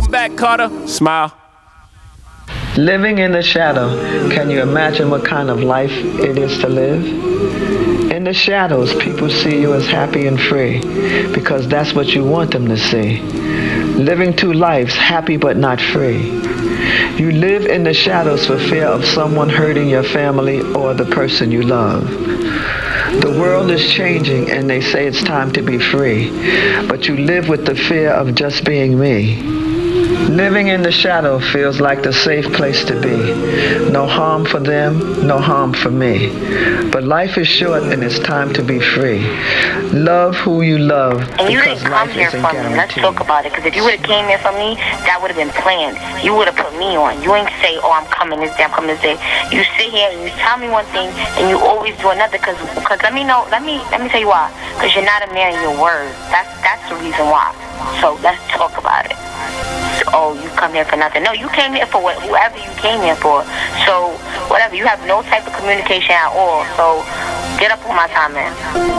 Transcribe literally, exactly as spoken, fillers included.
Welcome back, Carter. Smile. Living in the shadow. Can you imagine what kind of life it is to live? In the shadows, people see you as happy and free because that's what you want them to see. Living two lives, happy but not free. You live in the shadows for fear of someone hurting your family or the person you love. The world is changing and they say it's time to be free, but you live with the fear of just being me. Living in the shadow feels like the safe place to be. No harm for them, no harm for me. But life is short and it's time to be free. Love who you love. And you didn't come here for me. Let's talk about it. Because if you would have came here for me, that would have been planned. You would have put me on. You ain't say, oh, I'm coming this day, I'm coming this day. You sit here and you tell me one thing and you always do another. Because because let me know, let me let me tell you why. Because you're not a man of your word. That's, that's the reason why. So let's talk about it. Oh, you come here for nothing. No, you came here for what, whoever you came here for. So, whatever. You have no type of communication at all. So, get up on my time, man.